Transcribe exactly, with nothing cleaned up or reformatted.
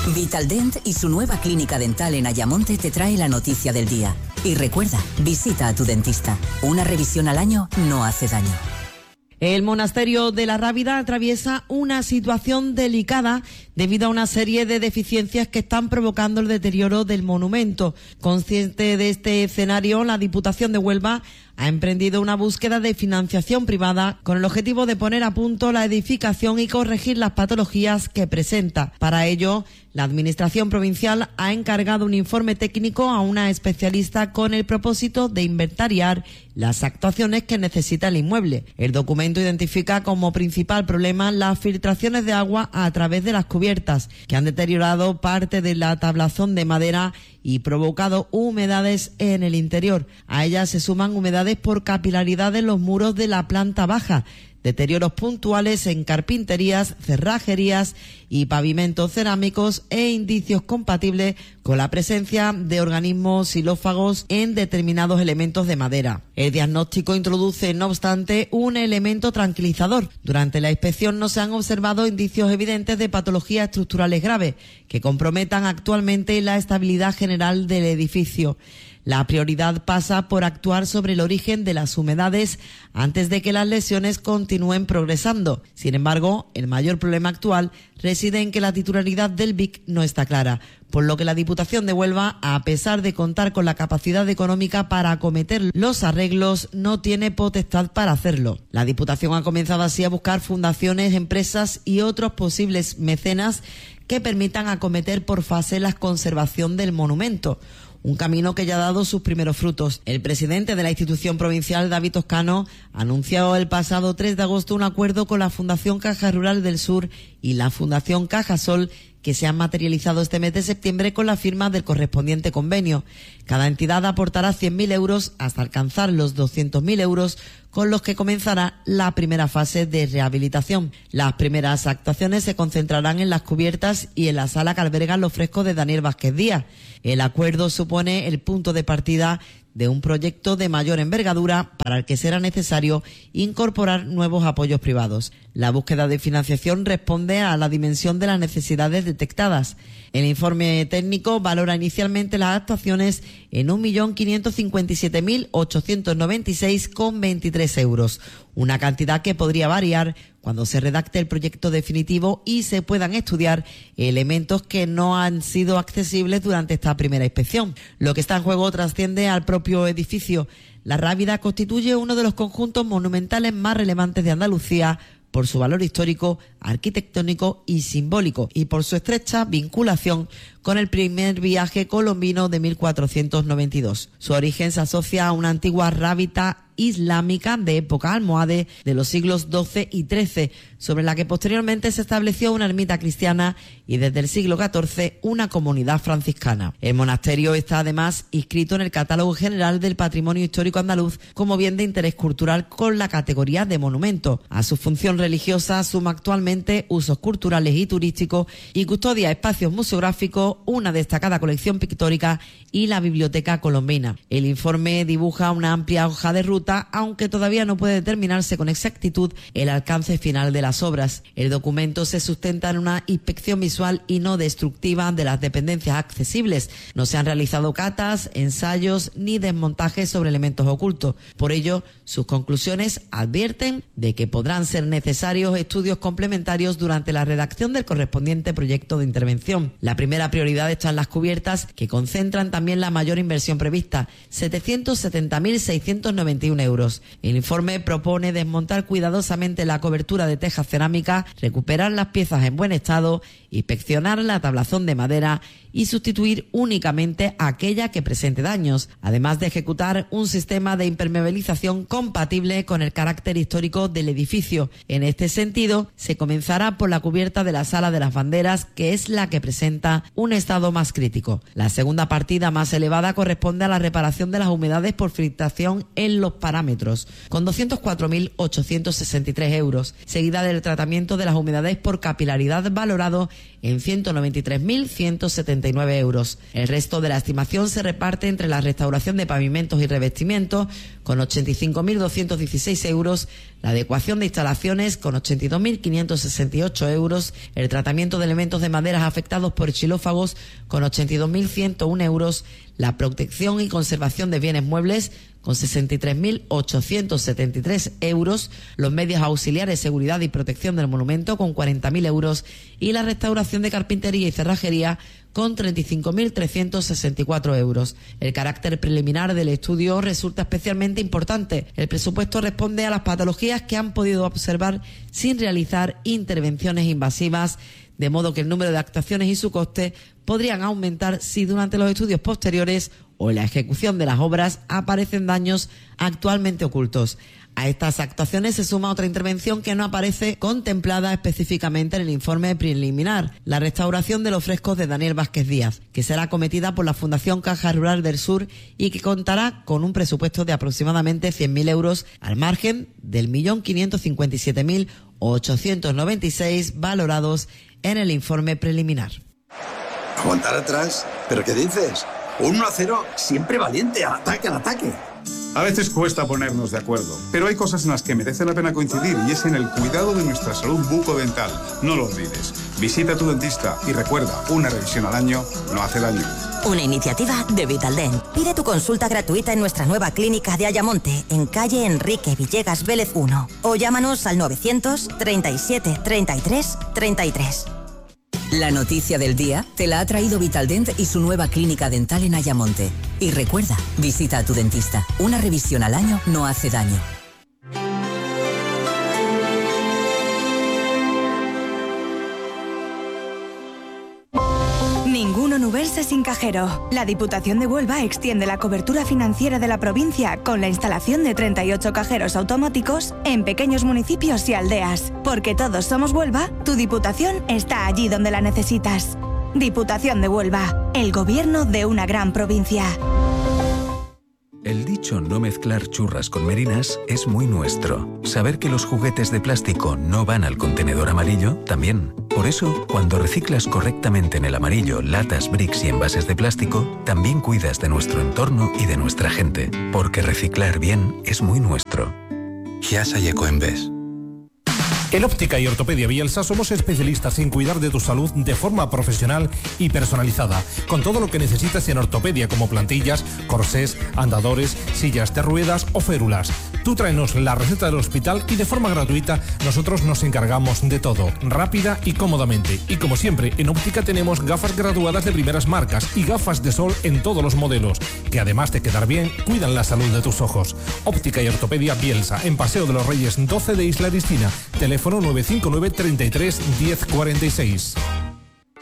Vitaldent y su nueva clínica dental en Ayamonte te trae la noticia del día. Y recuerda, visita a tu dentista. Una revisión al año no hace daño. El monasterio de la Rábida atraviesa una situación delicada debido a una serie de deficiencias que están provocando el deterioro del monumento. Consciente de este escenario, la Diputación de Huelva ha emprendido una búsqueda de financiación privada con el objetivo de poner a punto la edificación y corregir las patologías que presenta. Para ello, la Administración provincial ha encargado un informe técnico a una especialista con el propósito de inventariar las actuaciones que necesita el inmueble. El documento identifica como principal problema las filtraciones de agua a través de las cubiertas, que han deteriorado parte de la tablazón de madera y provocado humedades en el interior. A ellas se suman humedades por capilaridad en los muros de la planta baja, deterioros puntuales en carpinterías, cerrajerías y pavimentos cerámicos e indicios compatibles con la presencia de organismos xilófagos en determinados elementos de madera. El diagnóstico introduce, no obstante, un elemento tranquilizador. Durante la inspección no se han observado indicios evidentes de patologías estructurales graves que comprometan actualmente la estabilidad general del edificio. La prioridad pasa por actuar sobre el origen de las humedades antes de que las lesiones continúen progresando. Sin embargo, el mayor problema actual reside en que la titularidad del B I C no está clara, por lo que la Diputación de Huelva, a pesar de contar con la capacidad económica para acometer los arreglos, no tiene potestad para hacerlo. La Diputación ha comenzado así a buscar fundaciones, empresas y otros posibles mecenas que permitan acometer por fase la conservación del monumento. Un camino que ya ha dado sus primeros frutos. El presidente de la institución provincial, David Toscano, anunció el pasado tres de agosto un acuerdo con la Fundación Caja Rural del Sur y la Fundación Cajasol, que se han materializado este mes de septiembre con la firma del correspondiente convenio. Cada entidad aportará cien mil euros hasta alcanzar los doscientos mil euros, con los que comenzará la primera fase de rehabilitación. Las primeras actuaciones se concentrarán en las cubiertas y en la sala que alberga los frescos de Daniel Vázquez Díaz. El acuerdo supone el punto de partida de un proyecto de mayor envergadura para el que será necesario incorporar nuevos apoyos privados. La búsqueda de financiación responde a la dimensión de las necesidades detectadas. El informe técnico valora inicialmente las actuaciones en un millón quinientos cincuenta y siete mil ochocientos noventa y seis coma veintitrés euros, una cantidad que podría variar cuando se redacte el proyecto definitivo y se puedan estudiar elementos que no han sido accesibles durante esta primera inspección. Lo que está en juego trasciende al propio edificio. La Rábida constituye uno de los conjuntos monumentales más relevantes de Andalucía por su valor histórico, arquitectónico y simbólico, y por su estrecha vinculación con el primer viaje colombino de mil cuatrocientos noventa y dos. Su origen se asocia a una antigua rábita islámica de época almohade de los siglos doce y trece, sobre la que posteriormente se estableció una ermita cristiana y desde el siglo catorce una comunidad franciscana. El monasterio está además inscrito en el Catálogo General del Patrimonio Histórico Andaluz como bien de interés cultural con la categoría de monumento. A su función religiosa suma actualmente usos culturales y turísticos y custodia espacios museográficos, una destacada colección pictórica y la biblioteca colombina. El informe dibuja una amplia hoja de ruta, aunque todavía no puede determinarse con exactitud el alcance final de las obras. El documento se sustenta en una inspección visual y no destructiva de las dependencias accesibles. No se han realizado catas, ensayos ni desmontajes sobre elementos ocultos. Por ello, sus conclusiones advierten de que podrán ser necesarios estudios complementarios durante la redacción del correspondiente proyecto de intervención. La primera prioridad está en las cubiertas, que concentran también la mayor inversión prevista, setecientos setenta mil seiscientos noventa y uno euros. El informe propone desmontar cuidadosamente la cobertura de teja cerámica, recuperar las piezas en buen estado, inspeccionar la tablazón de madera y sustituir únicamente aquella que presente daños, además de ejecutar un sistema de impermeabilización compatible con el carácter histórico del edificio. En este sentido, se comenzará por la cubierta de la Sala de las Banderas, que es la que presenta un estado más crítico. La segunda partida más elevada corresponde a la reparación de las humedades por filtración en los parámetros, con doscientos cuatro mil ochocientos sesenta y tres euros, seguida del tratamiento de las humedades por capilaridad valorado en ciento noventa y tres mil ciento setenta y nueve euros. El resto de la estimación se reparte entre la restauración de pavimentos y revestimientos, con ochenta y cinco mil doscientos dieciséis euros, la adecuación de instalaciones, con ochenta y dos mil quinientos sesenta y ocho euros, el tratamiento de elementos de maderas afectados por xilófagos, con ochenta y dos mil ciento uno euros, la protección y conservación de bienes muebles, con sesenta y tres mil ochocientos setenta y tres euros, los medios auxiliares, seguridad y protección del monumento, con cuarenta mil euros, y la restauración de carpintería y cerrajería, con treinta y cinco mil trescientos sesenta y cuatro euros. El carácter preliminar del estudio resulta especialmente importante. El presupuesto responde a las patologías que han podido observar sin realizar intervenciones invasivas, de modo que el número de actuaciones y su coste podrían aumentar si durante los estudios posteriores o en la ejecución de las obras aparecen daños actualmente ocultos. A estas actuaciones se suma otra intervención que no aparece contemplada específicamente en el informe preliminar, la restauración de los frescos de Daniel Vázquez Díaz, que será acometida por la Fundación Caja Rural del Sur y que contará con un presupuesto de aproximadamente cien mil euros, al margen del millón quinientos cincuenta y siete mil ochocientos noventa y seis valorados en el informe preliminar. ¿Aguantar atrás? ¿Pero qué dices? uno a cero, siempre valiente, al ataque, al ataque. A veces cuesta ponernos de acuerdo, pero hay cosas en las que merece la pena coincidir y es en el cuidado de nuestra salud bucodental. No lo olvides. Visita a tu dentista y recuerda, una revisión al año no hace daño. Una iniciativa de Vitaldent. Pide tu consulta gratuita en nuestra nueva clínica de Ayamonte, en calle Enrique Villegas Vélez uno. O llámanos al novecientos treinta y siete treinta y tres treinta y tres. La noticia del día te la ha traído Vitaldent y su nueva clínica dental en Ayamonte. Y recuerda, visita a tu dentista. Una revisión al año no hace daño. Ningún onubense sin cajero. La Diputación de Huelva extiende la cobertura financiera de la provincia con la instalación de treinta y ocho cajeros automáticos en pequeños municipios y aldeas. Porque todos somos Huelva, tu Diputación está allí donde la necesitas. Diputación de Huelva, el gobierno de una gran provincia. El dicho no mezclar churras con merinas es muy nuestro. Saber que los juguetes de plástico no van al contenedor amarillo, también. Por eso, cuando reciclas correctamente en el amarillo latas, bricks y envases de plástico, también cuidas de nuestro entorno y de nuestra gente. Porque reciclar bien es muy nuestro. Giasa y Ecoembes. En Óptica y Ortopedia Bielsa somos especialistas en cuidar de tu salud de forma profesional y personalizada, con todo lo que necesitas en ortopedia como plantillas, corsés, andadores, sillas de ruedas o férulas. Tú tráenos la receta del hospital y de forma gratuita nosotros nos encargamos de todo, rápida y cómodamente. Y como siempre, en Óptica tenemos gafas graduadas de primeras marcas y gafas de sol en todos los modelos, que además de quedar bien, cuidan la salud de tus ojos. Óptica y Ortopedia Bielsa, en Paseo de los Reyes doce de Isla Cristina. Teléfono nueve cinco nueve, treinta y tres, diez cuarenta y seis.